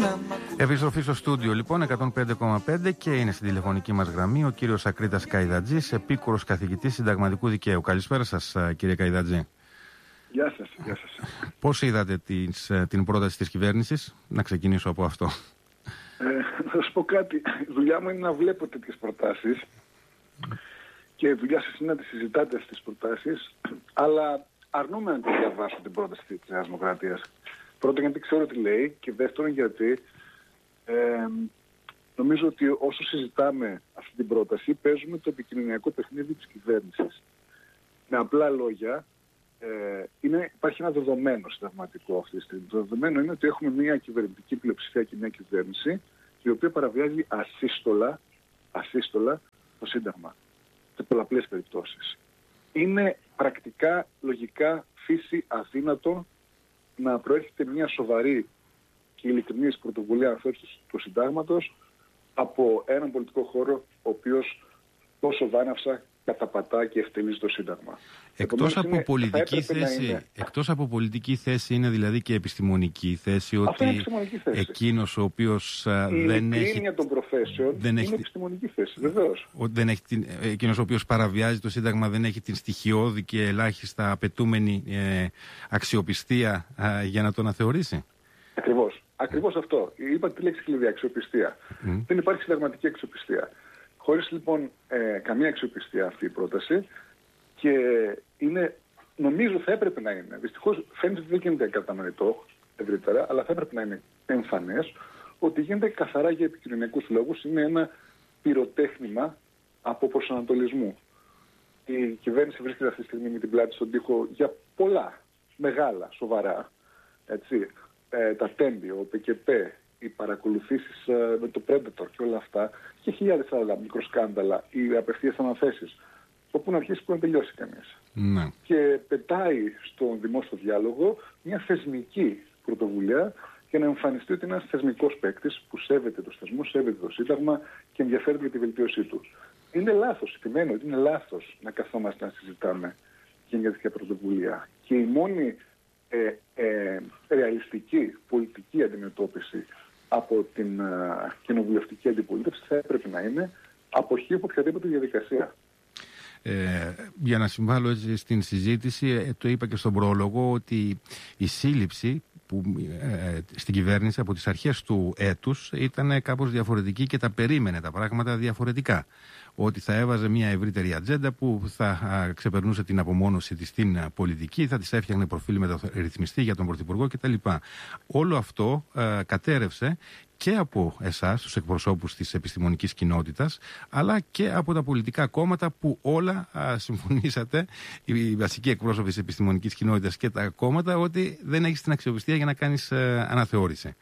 Επιστροφή στο στούντιο λοιπόν 105,5 και είναι στην τηλεφωνική μας γραμμή ο κύριος Ακρίτας Καϊδατζής, επίκουρος καθηγητής συνταγματικού δικαίου. Καλησπέρα σας κύριε Καϊδατζή. Γεια σας, γεια σας. Πώς είδατε την πρόταση της κυβέρνησης? Να ξεκινήσω από αυτό. Θα σου πω κάτι. Η δουλειά μου είναι να βλέπω τέτοιες προτάσεις και η δουλειά σας είναι να τις συζητάτε αυτές τις προτάσεις, αλλά αρνούμαι να τη διαβάσω την πρόταση της Νέας Δημοκρατίας. Πρώτον, γιατί ξέρω τι λέει, και δεύτερον, γιατί νομίζω ότι όσο συζητάμε αυτή την πρόταση, παίζουμε το επικοινωνιακό παιχνίδι της κυβέρνησης. Με απλά λόγια, υπάρχει ένα δεδομένο συνταγματικό αυτή τη στιγμή. Το δεδομένο είναι ότι έχουμε μια κυβερνητική πλειοψηφία και μια κυβέρνηση η οποία παραβιάζει ασύστολα το Σύνταγμα σε πολλαπλές περιπτώσεις. Είναι πρακτικά, λογικά, φύση αδύνατο να προέρχεται μια σοβαρή και ειλικρινής πρωτοβουλία αναθεώρησης του Συντάγματος από έναν πολιτικό χώρο ο οποίος τόσο βάναυσα καταπατά και ευτελίζει το Σύνταγμα. Εκτός από πολιτική θέση είναι δηλαδή και επιστημονική θέση, ότι εκείνος ο οποίος δεν έχει... Η των προφέσεων είναι επιστημονική θέση, βεβαίως. Εκείνος ο οποίος παραβιάζει το Σύνταγμα δεν έχει την στοιχειώδη και ελάχιστα απαιτούμενη αξιοπιστία για να το αναθεωρήσει. Ακριβώς αυτό. Είπατε τη λέξη κλειδί, αξιοπιστία. Δεν υπάρχει συνταγματική αξιοπιστία. Χωρίς λοιπόν καμία αξιοπιστία αυτή η πρόταση, και νομίζω θα έπρεπε να είναι, δυστυχώς φαίνεται ότι δεν γίνεται κατανοητό ευρύτερα, αλλά θα έπρεπε να είναι εμφανές ότι γίνεται καθαρά για επικοινωνιακούς λόγους, είναι ένα πυροτέχνημα από προσανατολισμού. Η κυβέρνηση βρίσκεται αυτή τη στιγμή με την πλάτη στον τοίχο για πολλά, μεγάλα, σοβαρά, έτσι, τα τέμπη, ο ΠΚΠ, οι παρακολουθήσεις με το Predator και όλα αυτά, και χιλιάδες άλλα μικροσκάνδαλα, οι απευθείας αναθέσεις, όπου να αρχίσει που να τελειώσει κανείς. Ναι. Και πετάει στον δημόσιο διάλογο μια θεσμική πρωτοβουλία για να εμφανιστεί ότι είναι ένας θεσμικός παίκτης που σέβεται τους θεσμούς, σέβεται το Σύνταγμα και ενδιαφέρεται για τη βελτίωσή του. Είναι λάθος, επιμένω ότι είναι λάθος να καθόμαστε να συζητάμε για μια τέτοια πρωτοβουλία. Και η μόνη ρεαλιστική πολιτική αντιμετώπιση από την κοινοβουλευτική αντιπολίτευση θα έπρεπε να είναι αποχή από οποιαδήποτε διαδικασία. Για να συμβάλλω έτσι στην συζήτηση, το είπα και στον πρόλογο ότι η σύλληψη στην κυβέρνηση από τις αρχές του έτους ήταν κάπως διαφορετική και τα περίμενε τα πράγματα διαφορετικά. Ότι θα έβαζε μια ευρύτερη ατζέντα που θα ξεπερνούσε την απομόνωση της στην πολιτική, θα της έφτιαχνε προφίλ μεταρρυθμιστή για τον Πρωθυπουργό κτλ. Όλο αυτό κατέρευσε και από εσάς, τους εκπροσώπους της επιστημονικής κοινότητας, αλλά και από τα πολιτικά κόμματα που όλα συμφωνήσατε, οι βασικοί εκπρόσωποι της επιστημονικής κοινότητας και τα κόμματα, ότι δεν έχεις την αξιοπιστία για να κάνεις αναθεώρηση.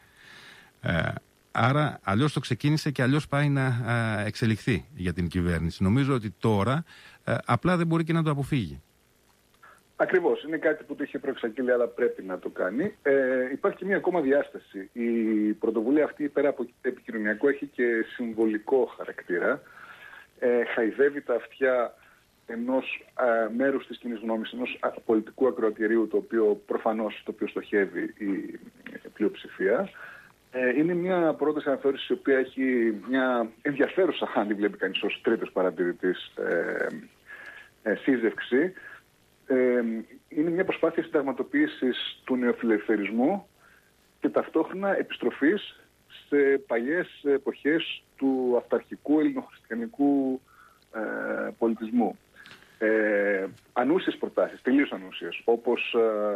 Άρα αλλιώς το ξεκίνησε και αλλιώς πάει να εξελιχθεί για την κυβέρνηση. Νομίζω ότι τώρα απλά δεν μπορεί και να το αποφύγει. Ακριβώς. Είναι κάτι που το είχε προεξαγγείλει, αλλά πρέπει να το κάνει. Υπάρχει και μία ακόμα διάσταση. Η πρωτοβουλία αυτή, πέρα από επικοινωνιακό, έχει και συμβολικό χαρακτήρα. Χαϊδεύει τα αυτιά ενός μέρους της κοινής γνώμης, ενός πολιτικού ακροατηρίου, το οποίο προφανώς το οποίο στοχεύει η πλειοψηφία. Είναι μια πρόταση αναθεώρησης η οποία έχει μια ενδιαφέρουσα, αν τη βλέπει κανείς ως τρίτος παρατηρητής, σύζευξη. Είναι μια προσπάθεια συνταγματοποίησης του νεοφιλελευθερισμού και ταυτόχρονα επιστροφής σε παλιές εποχές του αυταρχικού ελληνοχριστιανικού πολιτισμού. Ανούσιες προτάσεις, τελείως ανούσιες, όπως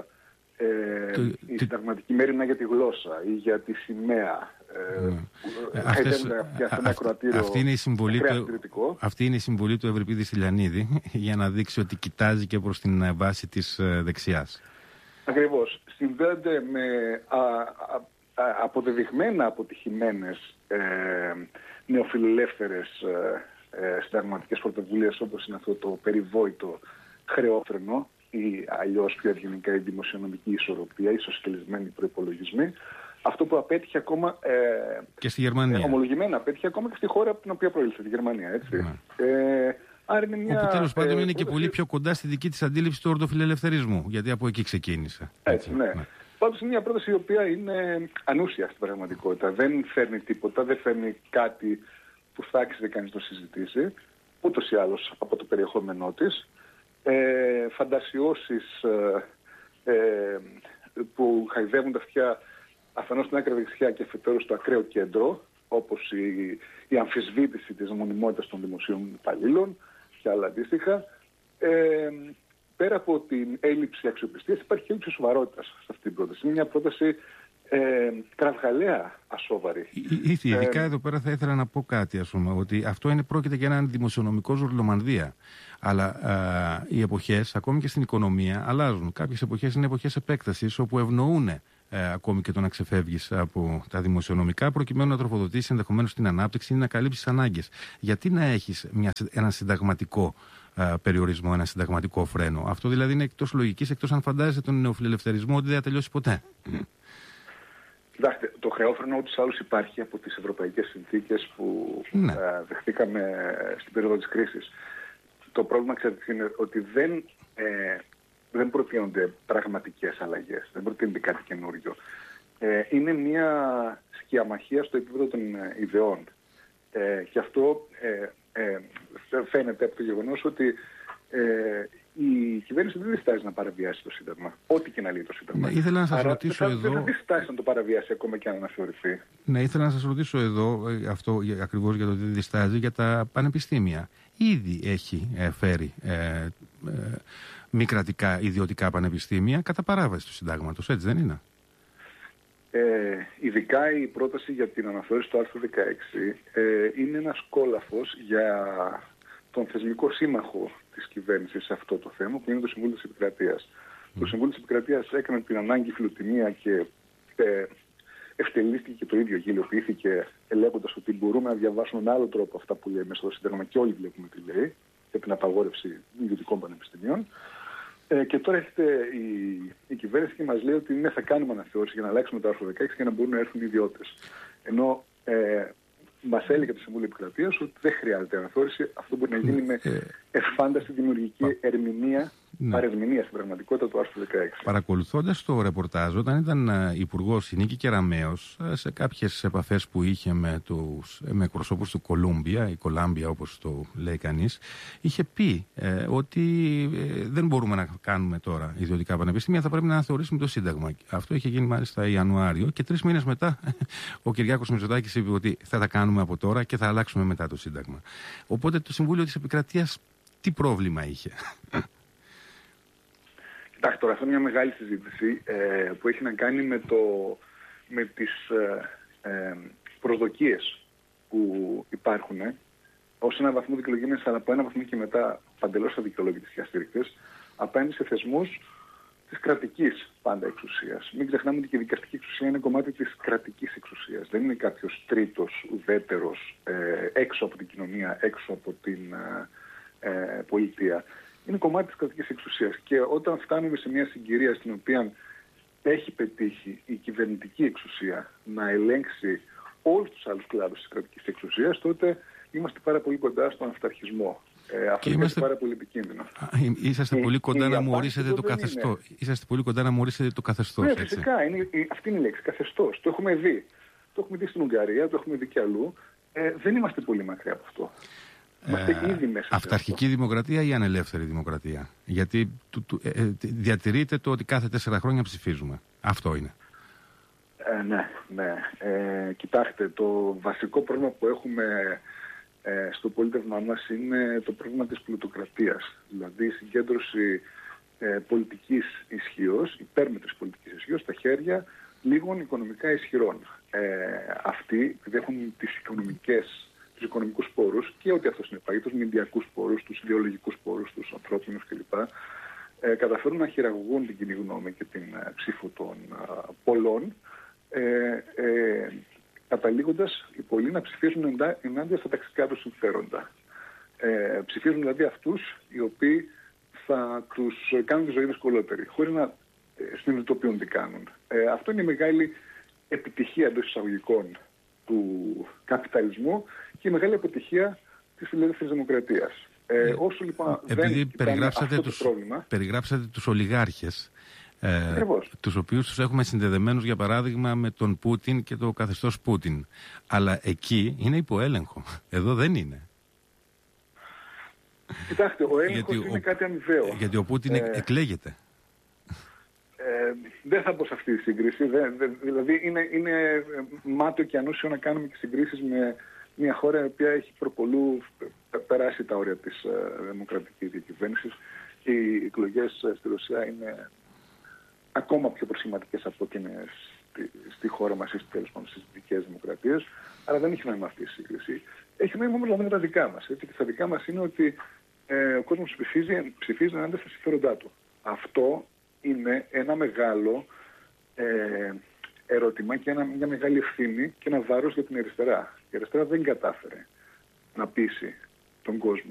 η συνταγματική μέριμνα για τη γλώσσα ή για τη σημαία. Αυτή είναι η συμβολή του Ευρυπίδη Στυλιανίδη για να δείξει ότι κοιτάζει και προς την βάση της δεξιάς. Ακριβώς. Συνδέονται με αποδεδειγμένα αποτυχημένες νεοφιλελεύθερες συνταγματικές πρωτοβουλίες, όπως είναι αυτό το περιβόητο χρεόφρενο ή αλλιώς πιο ευγενικά η δημοσιονομική ισορροπία, οι ισοσκελισμένοι προϋπολογισμοί. Αυτό που απέτυχε ακόμα και στη Γερμανία. Ομολογημένα απέτυχε ακόμα και στη χώρα από την οποία προήλθε, τη Γερμανία. Έτσι. Άρα είναι μια, όπου τέλος πάντων είναι και πολύ πιο κοντά στη δική της αντίληψη του ορδοφιλελευθερισμού, γιατί από εκεί ξεκίνησε. Έτσι, ναι. Πάντως είναι μια πρόταση η οποία είναι ανούσια στην πραγματικότητα. Δεν φέρνει τίποτα, δεν φέρνει κάτι που θα άξιζε κανείς να το συζητήσει, ούτως ή άλλως από το περιεχόμενό της. Φαντασιώσεις που χαϊδεύουν τα αυτιά αφενός στην άκρα δεξιά και αφετέρου στο ακραίο κέντρο, όπως η αμφισβήτηση της μονιμότητας των δημοσίων υπαλλήλων και άλλα αντίστοιχα. Πέρα από την έλλειψη αξιοπιστίας, υπάρχει και έλλειψη σοβαρότητας σε αυτή την πρόταση. Είναι μια πρόταση κραυγαλαία ασόβαρη. Ειδικά εδώ πέρα θα ήθελα να πω κάτι, ας πούμε, ότι αυτό πρόκειται για έναν δημοσιονομικό ζουρλομανδία. Αλλά οι εποχές, ακόμη και στην οικονομία, αλλάζουν. Κάποιες εποχές είναι εποχές επέκτασης, όπου ευνοούν ακόμη και το να ξεφεύγεις από τα δημοσιονομικά, προκειμένου να τροφοδοτήσεις ενδεχομένως την ανάπτυξη ή να καλύψεις ανάγκες. Γιατί να έχεις ένα συνταγματικό περιορισμό, ένα συνταγματικό φρένο? Αυτό δηλαδή είναι εκτός λογικής, εκτός αν φαντάζεσαι τον νεοφιλελευθερισμό ότι δεν θα τελειώσει ποτέ. Κοιτάξτε, το χρεόφρενο ούτως άλλως υπάρχει από τις ευρωπαϊκές συνθήκες που δεχτήκαμε στην περίοδο της κρίσης. Το πρόβλημα, ξέρετε, είναι ότι δεν προτείνονται πραγματικές αλλαγές, δεν προτείνεται κάτι καινούριο. Είναι μια σκιαμαχία στο επίπεδο των ιδεών. Και αυτό φαίνεται από το γεγονός ότι η κυβέρνηση δεν διστάζει να παραβιάσει το Σύνταγμα. Ό,τι και να λέει το Σύνταγμα. Ναι, ήθελα να σας ρωτήσω εδώ. Δεν διστάζει να το παραβιάσει ακόμα και αν αναθεωρηθεί. Ναι, ήθελα να σας ρωτήσω εδώ αυτό ακριβώς για το ότι δεν διστάζει για τα πανεπιστήμια. Ήδη έχει φέρει μη κρατικά ιδιωτικά πανεπιστήμια κατά παράβαση του Συντάγματος, έτσι δεν είναι? Ειδικά η πρόταση για την αναθεώρηση του άρθρου 16 είναι ένας κόλαφος για τον θεσμικό σύμμαχο της κυβέρνησης σε αυτό το θέμα, που είναι το Συμβούλιο της Επικρατείας. Το Συμβούλιο της Επικρατείας έκανε την ανάγκη φιλοτιμία και ευτελίστηκε και το ίδιο, γελιοποιήθηκε λέγοντας ότι μπορούμε να διαβάσουμε με άλλο τρόπο αυτά που λέει μέσα στο Σύνταγμα και όλοι βλέπουμε τι λέει για την απαγόρευση ιδιωτικών πανεπιστημίων. Και τώρα έρχεται η κυβέρνηση και μας λέει ότι ναι, θα κάνουμε αναθεώρηση για να αλλάξουμε το άρθρο 16 για να μπορούν να έρθουν οι ιδιώτες. Ενώ μας έλεγε το Συμβούλιο Επικρατείας ότι δεν χρειάζεται αναθεώρηση, αυτό μπορεί να γίνει με εφάνταστη δημιουργική ερμηνεία, παρερμηνία στην πραγματικότητα του άρθρου 16. Παρακολουθώντας το ρεπορτάζ, όταν ήταν υπουργός η Νίκη Κεραμέως, σε κάποιες επαφές που είχε με εκπροσώπους του Κολούμπια, η Κολάμπια όπως το λέει κανείς, είχε πει ότι δεν μπορούμε να κάνουμε τώρα ιδιωτικά πανεπιστήμια, θα πρέπει να αναθεωρήσουμε το Σύνταγμα. Αυτό είχε γίνει μάλιστα Ιανουάριο και 3 μήνες μετά ο Κυριάκος Μητσοτάκης είπε ότι θα τα κάνουμε από τώρα και θα αλλάξουμε μετά το Σύνταγμα. Οπότε το Συμβούλιο της Επικρατείας τι πρόβλημα είχε? Κοιτάξτε, τώρα αυτό είναι μια μεγάλη συζήτηση που έχει να κάνει με τις προσδοκίες που υπάρχουν ως ένα βαθμό δικαιολογημένες, αλλά από ένα βαθμό και μετά παντελώς αδικαιολόγητες και αστήρικτες, απέναντι σε θεσμούς της κρατικής πάντα εξουσίας. Μην ξεχνάμε ότι και η δικαστική εξουσία είναι κομμάτι της κρατικής εξουσίας. Δεν είναι κάποιος τρίτος, ουδέτερος, έξω από την κοινωνία, έξω από την πολιτεία. Είναι κομμάτι της κρατικής εξουσίας. Και όταν φτάνουμε σε μια συγκυρία στην οποία έχει πετύχει η κυβερνητική εξουσία να ελέγξει όλους τους άλλους κλάδους της κρατικής εξουσίας, τότε είμαστε πάρα πολύ κοντά στον αυταρχισμό. Αυτό είναι πάρα πολύ επικίνδυνο. Είσαστε πολύ κοντά να μου ορίσετε το καθεστώς. Είσαστε πολύ κοντά να μου ορίσετε το καθεστώς. Ναι, φυσικά. Αυτή είναι η λέξη. Καθεστώς. Το έχουμε δει. Το έχουμε δει στην Ουγγαρία, το έχουμε δει και αλλού. Δεν είμαστε πολύ μακριά από αυτό. Αυταρχική δημοκρατία ή ανελεύθερη δημοκρατία? Γιατί διατηρείται το ότι κάθε 4 χρόνια ψηφίζουμε. Αυτό είναι. Ναι. Κοιτάξτε, το βασικό πρόβλημα που έχουμε στο πολίτευμά μας είναι το πρόβλημα της πλουτοκρατίας. Δηλαδή η συγκέντρωση πολιτικής ισχύως, υπέρμετρης πολιτικής ισχύως στα χέρια λίγων οικονομικά ισχυρών. Αυτοί, επειδή έχουν τους οικονομικούς πόρους και ό,τι αυτό συνεπάγει, τους μηντιακούς πόρους, τους ιδεολογικούς πόρους, τους ανθρώπινους κλπ. Καταφέρουν να χειραγωγούν την κοινή γνώμη και την ψήφο των πολλών, καταλήγοντας οι πολλοί να ψηφίζουν ενάντια στα ταξικά τους συμφέροντα. Ψηφίζουν δηλαδή αυτούς οι οποίοι θα τους κάνουν τη ζωή δυσκολότερη, χωρίς να συνειδητοποιούν τι κάνουν. Αυτό είναι η μεγάλη επιτυχία εντός εισαγωγικών του καπιταλισμού και η μεγάλη αποτυχία της φιλελεύθερης δημοκρατίας. Όσο λοιπόν επειδή δεν αυτό το πρόβλημα... περιγράψατε τους ολιγάρχες, τους οποίους τους έχουμε συνδεδεμένους, για παράδειγμα, με τον Πούτιν και το καθεστώς Πούτιν. Αλλά εκεί είναι υπό έλεγχο. Εδώ δεν είναι. Κοιτάξτε, ο έλεγχος είναι κάτι αμοιβαίο. Γιατί ο Πούτιν εκλέγεται. Δεν θα πω σε αυτή τη σύγκριση. Δηλαδή είναι μάτιο και ανούσιο να κάνουμε και συγκρίσεις με μια χώρα η οποία έχει προπολού περάσει τα όρια της δημοκρατικής διακυβέρνησης. Οι εκλογές στη Ρωσία είναι ακόμα πιο προσχηματικές από ό,τι είναι στη χώρα μας ή τέλος πάντων στις δυτικές δημοκρατίες. Αλλά δεν έχει νόημα αυτή η σύγκριση. Έχει νόημα όμως να δούμε τα δικά μας. Και τα δικά μας είναι ότι ο κόσμος ψηφίζει ενάντια στα συμφέροντά του. Αυτό είναι ένα μεγάλο ερώτημα και μια μεγάλη ευθύνη και ένα βάρος για την αριστερά. Η αριστερά δεν κατάφερε να πείσει τον κόσμο